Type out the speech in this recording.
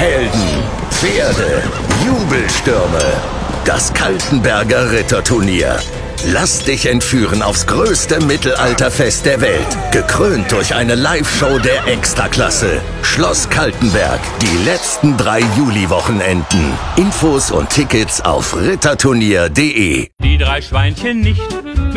Helden, Pferde, Jubelstürme. Das Kaltenberger Ritterturnier. Lass dich entführen aufs größte Mittelalterfest der Welt. Gekrönt durch eine Live-Show der Extraklasse. Schloss Kaltenberg. Die letzten 3 Juliwochenenden. Infos und Tickets auf ritterturnier.de. Die 3 Schweinchen nicht